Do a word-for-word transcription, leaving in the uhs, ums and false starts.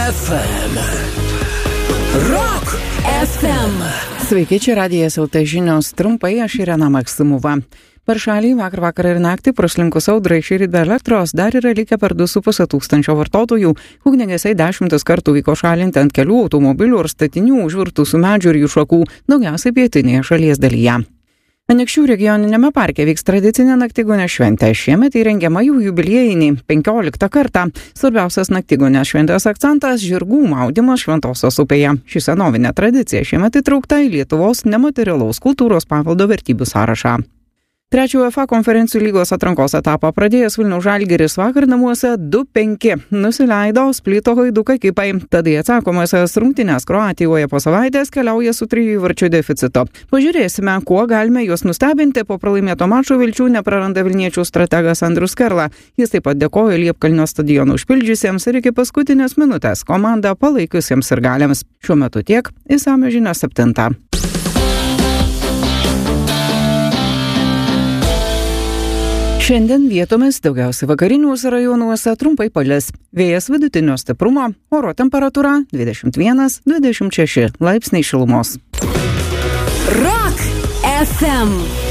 F M. Rock F M. Sveiki, čia Radijas L T žinios, trumpai aš Irena Maksimova. Per šalį vakar vakarą ir naktį praslinkus audrai šįryt be elektros dar yra likę per du su puse tūkstančio vartotojų. Ugniagesiai dešimtis kartų vyko šalinti ant kelių automobilių ir statinių užvirtusių medžių ir jų šakų, daugiausiai pietinėje šalies dalyje. Anykščių regioniniame parke vyks tradicinė naktigonės šventė. Šiemet įrengiama jų jubiliejinį penkioliktą kartą. Svarbiausias naktigonės šventės akcentas – žirgų maudymas Šventosios upėje. Ši senovinė tradicija šiemet įtraukta į Lietuvos nematerialaus kultūros paveldo vertybių sąrašą. Trečiojo UEFA konferencijų lygos atrankos etapą pradėjęs Vilniaus Žalgiris vakar namuose du penki nusileido Splito Hajduk ekipai. Tada į atsakomąsias rungtynes Kroatijoje po savaitės keliauja su trijų įvarčių deficito. Pažiūrėsime, kuo galime juos nustebinti. Po pralaimėto mačo vilčių nepraranda vilniečių strategas Andrius Skerla. Jis taip pat dėkojo Liepkalnio stadioną užpildžiusiems ir iki paskutinės minutės komandą palaikiusiems sirgaliams. Šiuo metu tiek, išsamios žinios septintą. Šiandien vietomis daugiausiai vakariniuose rajonuose trumpai palis. Vėjas vidutinio stiprumo, oro temperatūra dvidešimt vienas dvidešimt šeši laipsniai šilumos. Rock F M.